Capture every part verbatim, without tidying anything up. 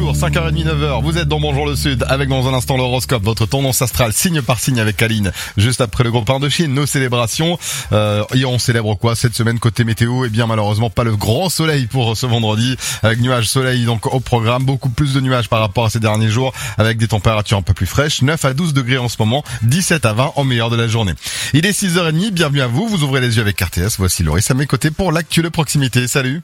jours, cinq heures trente, neuf heures, vous êtes dans Bonjour le Sud, avec dans un instant l'horoscope, votre tendance astrale, signe par signe avec Aline, juste après le groupe Indochine, nos célébrations. Euh, et on célèbre quoi cette semaine côté météo? Eh bien malheureusement pas le grand soleil pour ce vendredi, avec nuages, soleil donc au programme, beaucoup plus de nuages par rapport à ces derniers jours, avec des températures un peu plus fraîches, neuf à douze degrés en ce moment, dix-sept à vingt en meilleur de la journée. Il est six heures trente, bienvenue à vous, vous ouvrez les yeux avec R T S, voici Loris à mes côtés pour l'actu de proximité, salut.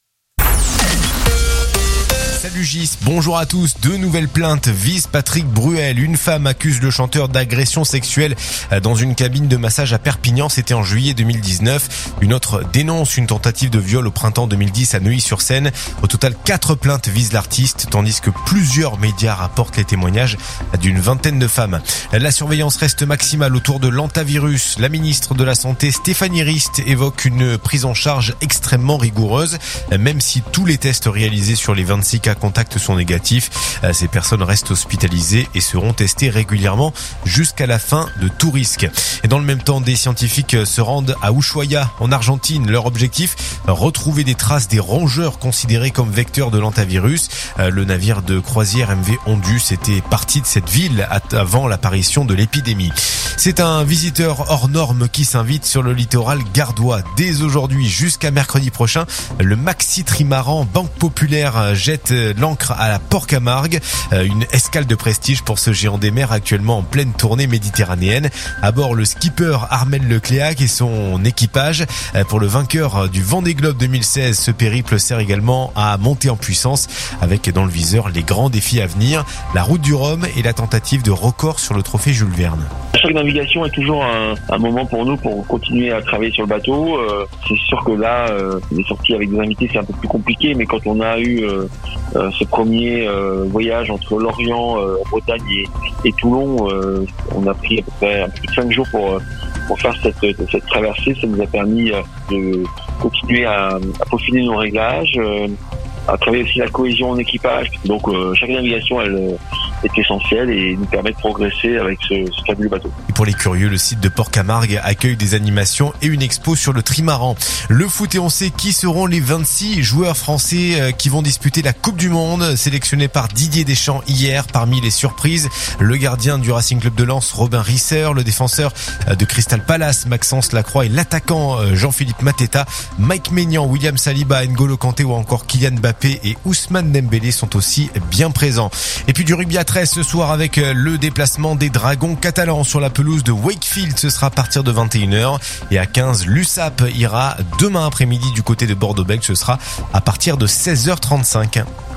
Salut Gis, bonjour à tous. Deux nouvelles plaintes visent Patrick Bruel. Une femme accuse le chanteur d'agression sexuelle dans une cabine de massage à Perpignan. C'était en juillet deux mille dix-neuf. Une autre dénonce une tentative de viol au printemps deux mille dix à Neuilly-sur-Seine. Au total, quatre plaintes visent l'artiste, tandis que plusieurs médias rapportent les témoignages d'une vingtaine de femmes. La surveillance reste maximale autour de l'hantavirus. La ministre de la Santé, Stéphanie Rist, évoque une prise en charge extrêmement rigoureuse. Même si tous les tests réalisés sur les vingt-six cas contacts sont négatifs, ces personnes restent hospitalisées et seront testées régulièrement jusqu'à la fin de tout risque. Et dans le même temps, des scientifiques se rendent à Ushuaia en Argentine. Leur objectif, retrouver des traces des rongeurs considérés comme vecteurs de l'hantavirus. Le navire de croisière M V Ondus était parti de cette ville avant l'apparition de l'épidémie. C'est un visiteur hors norme qui s'invite sur le littoral gardois. Dès aujourd'hui jusqu'à mercredi prochain, le Maxi Trimaran Banque Populaire jette l'ancre à la Port-Camargue, une escale de prestige pour ce géant des mers actuellement en pleine tournée méditerranéenne. À bord, le skipper Armel Lecléac et son équipage. Pour le vainqueur du Vendée Globe deux mille seize, ce périple sert également à monter en puissance avec dans le viseur les grands défis à venir, la route du Rhum et la tentative de record sur le trophée Jules Verne. Chaque navigation est toujours un, un moment pour nous pour continuer à travailler sur le bateau. Euh, c'est sûr que là, euh, les sorties avec des invités, c'est un peu plus compliqué, mais quand on a eu euh, euh, ce premier euh, voyage entre Lorient, euh, Bretagne et, et Toulon, euh, on a pris à peu près un peu plus de cinq jours pour, pour faire cette, cette traversée. Ça nous a permis de continuer à, à peaufiner nos réglages, euh, à travailler aussi la cohésion en équipage. Donc euh, chaque navigation, elle est essentielle et nous permet de progresser avec ce, ce fabuleux bateau. Et pour les curieux, le site de Port-Camargue accueille des animations et une expo sur le trimaran. Le foot, et on sait qui seront les vingt-six joueurs français qui vont disputer la Coupe du Monde, sélectionnés par Didier Deschamps hier. Parmi les surprises, le gardien du Racing Club de Lens, Robin Risser, le défenseur de Crystal Palace, Maxence Lacroix, et l'attaquant Jean-Philippe Mateta. Mike Maignan, William Saliba, N'Golo Kanté ou encore Kylian Mbappé et Ousmane Dembélé sont aussi bien présents. Et puis du rugby à treize ce soir avec le déplacement des Dragons catalans sur la pelouse de Wakefield. Ce sera à partir de vingt et une heures. Et à quinze, l'U S A P ira demain après-midi du côté de Bordeaux-Bègles. Ce sera à partir de seize heures trente-cinq.